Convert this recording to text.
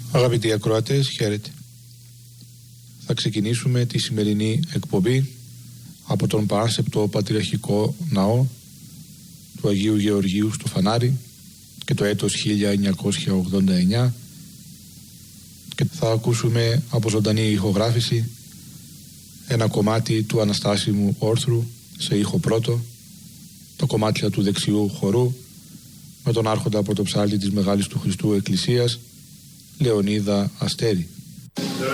Αγαπητοί ακροατές, χαίρετε. Θα ξεκινήσουμε τη σημερινή εκπομπή από τον Πάνσεπτο Πατριαρχικό Ναό του Αγίου Γεωργίου στο Φανάρι και το έτος 1989 και θα ακούσουμε από ζωντανή ηχογράφηση ένα κομμάτι του Αναστάσιμου όρθρου σε ήχο πρώτο, το κομμάτια του δεξιού χορού με τον άρχοντα πρωτοψάλτη της Μεγάλης του Χριστού Εκκλησίας Λεωνίδα Αστέρη.